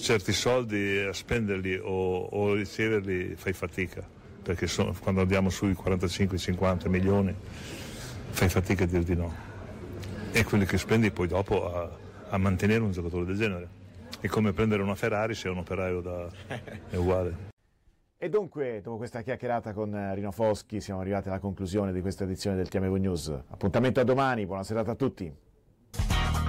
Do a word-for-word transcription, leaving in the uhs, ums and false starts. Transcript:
certi soldi a spenderli o, o riceverli fai fatica, perché sono, quando andiamo sui quarantacinque cinquanta milioni fai fatica a dir di no, e quelli che spendi poi dopo a, a mantenere un giocatore del genere è come prendere una Ferrari se è un operaio da, è uguale. E dunque, dopo questa chiacchierata con Rino Foschi, siamo arrivati alla conclusione di questa edizione del T M V News. Appuntamento a domani, buona serata a tutti.